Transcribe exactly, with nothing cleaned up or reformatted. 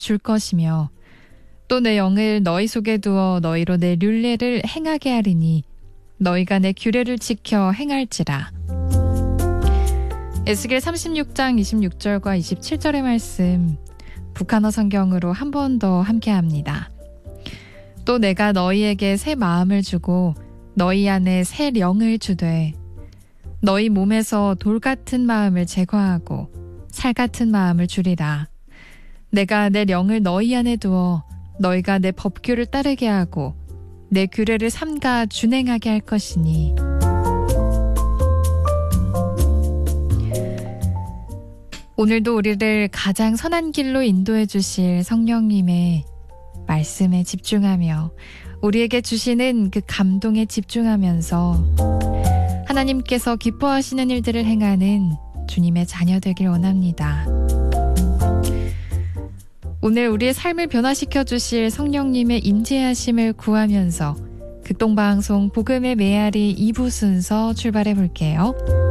줄 것이며 또 내 영을 너희 속에 두어 너희로 내 륜례를 행하게 하리니 너희가 내 규례를 지켜 행할지라. 에스겔 삼십육 장 이십육 절과 이십칠 절의 말씀 북한어 성경으로 한 번 더 함께합니다. 또 내가 너희에게 새 마음을 주고 너희 안에 새 영을 주되 너희 몸에서 돌 같은 마음을 제거하고 살 같은 마음을 주리라. 내가 내 영을 너희 안에 두어 너희가 내 법규를 따르게 하고 내 규례를 삼가 준행하게 할 것이니. 오늘도 우리를 가장 선한 길로 인도해 주실 성령님의 말씀에 집중하며 우리에게 주시는 그 감동에 집중하면서 하나님께서 기뻐하시는 일들을 행하는 주님의 자녀 되길 원합니다. 오늘 우리의 삶을 변화시켜 주실 성령님의 임재하심을 구하면서 극동방송 복음의 메아리 이 부 순서 출발해 볼게요.